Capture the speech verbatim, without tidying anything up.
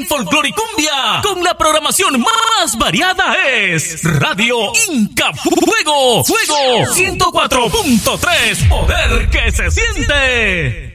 folclore y cumbia, con la programación más variada es Radio Inca Fuego, Fuego ciento cuatro punto tres, poder que se siente.